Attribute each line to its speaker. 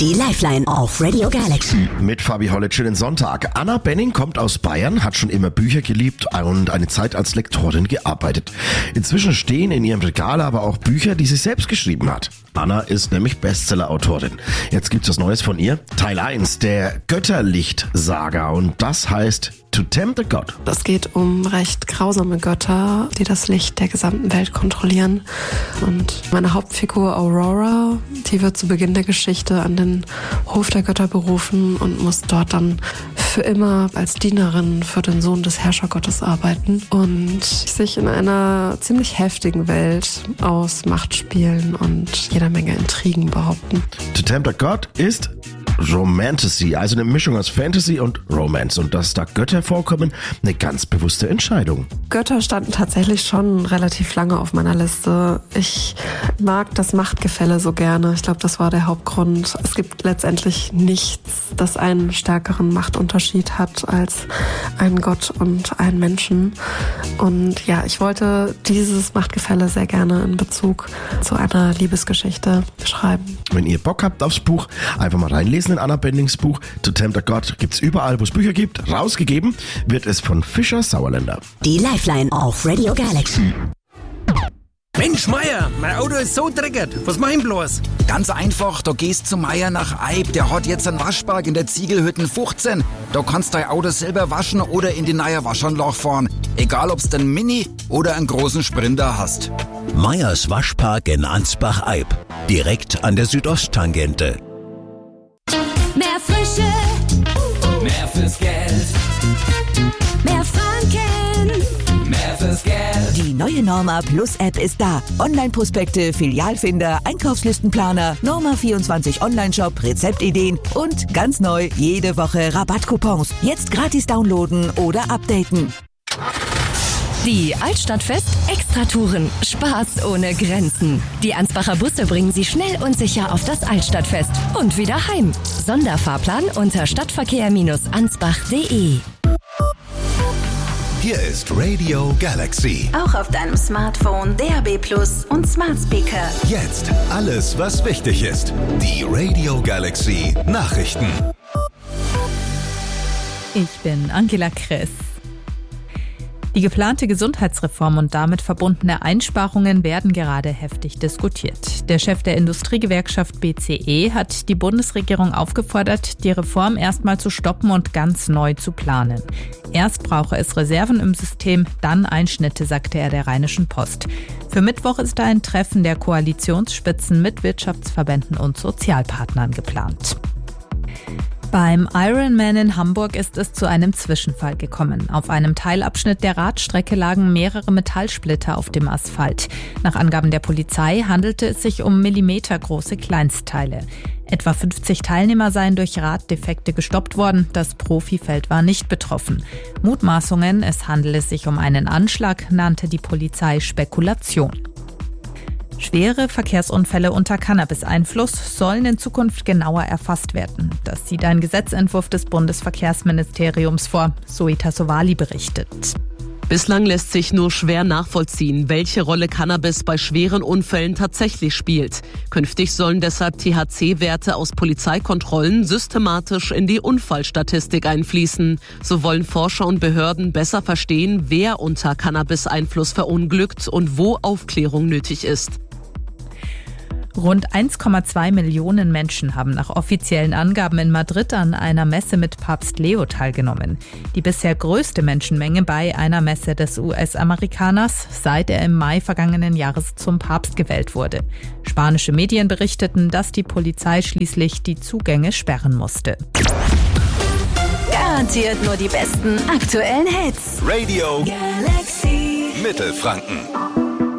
Speaker 1: Die Lifeline auf Radio Galaxy.
Speaker 2: Mit Fabi Hollitsch den Sonntag. Anna Benning kommt aus Bayern, hat schon immer Bücher geliebt und eine Zeit als Lektorin gearbeitet. Inzwischen stehen in ihrem Regal aber auch Bücher, die sie selbst geschrieben hat. Anna ist nämlich Bestseller-Autorin. Jetzt gibt's was Neues von ihr. Teil 1, der Götterlicht-Saga. Und das heißt To Tempt a God.
Speaker 3: Es geht um recht grausame Götter, die das Licht der gesamten Welt kontrollieren. Und meine Hauptfigur Aurora, die wird zu Beginn der Geschichte an den Hof der Götter berufen und muss dort dann für immer als Dienerin für den Sohn des Herrschergottes arbeiten und sich in einer ziemlich heftigen Welt aus Machtspielen und jeder Menge Intrigen behaupten.
Speaker 2: To Tempt a God ist Romantasy, also eine Mischung aus Fantasy und Romance. Und dass da Götter vorkommen, eine ganz bewusste Entscheidung.
Speaker 3: Götter standen tatsächlich schon relativ lange auf meiner Liste. Ich mag das Machtgefälle so gerne. Ich glaube, das war der Hauptgrund. Es gibt letztendlich nichts, das einen stärkeren Machtunterschied hat als ein Gott und ein Menschen. Und ja, ich wollte dieses Machtgefälle sehr gerne in Bezug zu einer Liebesgeschichte beschreiben.
Speaker 2: Wenn ihr Bock habt aufs Buch, einfach mal reinlesen in Anna Bennings Buch. To Tempt a God gibt's überall, wo es Bücher gibt. Rausgegeben wird es von Fischer Sauerländer.
Speaker 1: Die Lifeline auf Radio Galaxy.
Speaker 4: Mensch, Meier, mein Auto ist so dreckig. Was mach ich bloß?
Speaker 5: Ganz einfach, da gehst zu Meier nach Eib. Der hat jetzt einen Waschpark in der Ziegelhütten 15. Da kannst dein Auto selber waschen oder in die neue Waschanlage fahren. Egal, ob's den Mini oder einen großen Sprinter hast.
Speaker 6: Meyers Waschpark in Ansbach-Eib. Direkt an der Südosttangente.
Speaker 7: Mehr Frische,
Speaker 8: mehr fürs Geld,
Speaker 7: mehr Franken,
Speaker 8: mehr fürs Geld.
Speaker 9: Die neue Norma Plus App ist da. Online-Prospekte, Filialfinder, Einkaufslistenplaner, Norma 24 Online-Shop, Rezeptideen und ganz neu jede Woche Rabattcoupons. Jetzt gratis downloaden oder updaten.
Speaker 10: Die Altstadtfest Extratouren. Spaß ohne Grenzen. Die Ansbacher Busse bringen Sie schnell und sicher auf das Altstadtfest und wieder heim. Sonderfahrplan unter stadtverkehr-ansbach.de.
Speaker 6: Hier ist Radio Galaxy.
Speaker 7: auch auf deinem Smartphone, DAB+ und Smart Speaker.
Speaker 6: Jetzt alles, was wichtig ist. Die Radio Galaxy Nachrichten.
Speaker 11: Ich bin Angela Kress. Die geplante Gesundheitsreform und damit verbundene Einsparungen werden gerade heftig diskutiert. Der Chef der Industriegewerkschaft BCE hat die Bundesregierung aufgefordert, die Reform erstmal zu stoppen und ganz neu zu planen. Erst brauche es Reserven im System, dann Einschnitte, sagte er der Rheinischen Post. Für Mittwoch ist da ein Treffen der Koalitionsspitzen mit Wirtschaftsverbänden und Sozialpartnern geplant. Beim Ironman in Hamburg ist es zu einem Zwischenfall gekommen. Auf einem Teilabschnitt der Radstrecke lagen mehrere Metallsplitter auf dem Asphalt. Nach Angaben der Polizei handelte es sich um millimetergroße Kleinstteile. Etwa 50 Teilnehmer seien durch Raddefekte gestoppt worden. Das Profifeld war nicht betroffen. Mutmaßungen, es handele sich um einen Anschlag, nannte die Polizei Spekulation. Schwere Verkehrsunfälle unter Cannabis-Einfluss sollen in Zukunft genauer erfasst werden. Das sieht ein Gesetzentwurf des Bundesverkehrsministeriums vor, Zoe Tassovali berichtet.
Speaker 12: Bislang lässt sich nur schwer nachvollziehen, welche Rolle Cannabis bei schweren Unfällen tatsächlich spielt. Künftig sollen deshalb THC-Werte aus Polizeikontrollen systematisch in die Unfallstatistik einfließen. So wollen Forscher und Behörden besser verstehen, wer unter Cannabis-Einfluss verunglückt und wo Aufklärung nötig ist.
Speaker 11: Rund 1,2 Millionen Menschen haben nach offiziellen Angaben in Madrid an einer Messe mit Papst Leo teilgenommen. Die bisher größte Menschenmenge bei einer Messe des US-Amerikaners, seit er im Mai vergangenen Jahres zum Papst gewählt wurde. Spanische Medien berichteten, dass die Polizei schließlich die Zugänge sperren musste.
Speaker 7: Garantiert nur die besten aktuellen Hits.
Speaker 6: Radio
Speaker 7: Galaxy
Speaker 6: Mittelfranken.